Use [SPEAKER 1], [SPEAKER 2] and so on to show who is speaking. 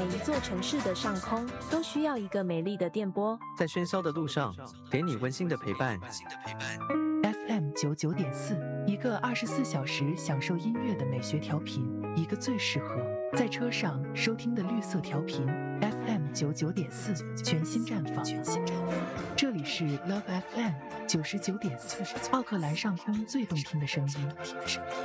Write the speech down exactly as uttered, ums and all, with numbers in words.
[SPEAKER 1] 一座城市的上空都需要一个美丽的电波，
[SPEAKER 2] 在喧嚣的路上，给你温馨的陪伴。
[SPEAKER 3] F M 九九点四，一个二十四小时享受音乐的美学调频，一个最适合在车上收听的绿色调频。F M 九九点四，全新绽放。这里是 Love F M 九十九点四，奥克兰上空最动听的声音。